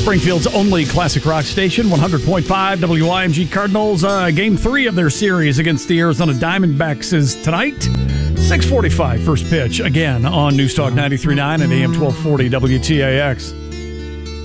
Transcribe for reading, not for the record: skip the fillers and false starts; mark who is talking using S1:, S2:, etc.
S1: Springfield's only classic rock station, 100.5 WYMG Cardinals. Game 3 of their series against the Arizona Diamondbacks is tonight. 6:45 first pitch, again on Newstalk 93.9 and AM 1240 WTAX.